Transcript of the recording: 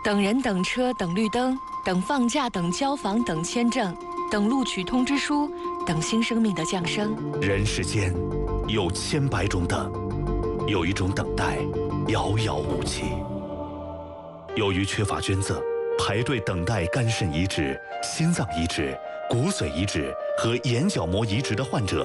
等人、等车、等绿灯，等放假、等交房、等签证，等录取通知书，等新生命的降生。 人世间有千百种等，有一种等待遥遥无期。由于缺乏捐赠，排队等待肝肾移植、心脏移植、骨髓移植和眼角膜移植的患者